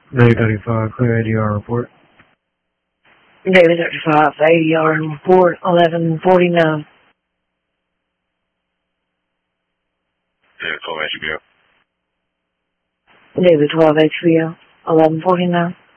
David 35, clear ADR report. David 35, ADR report 1149. David 12 HBO. David 12 HBO 1149.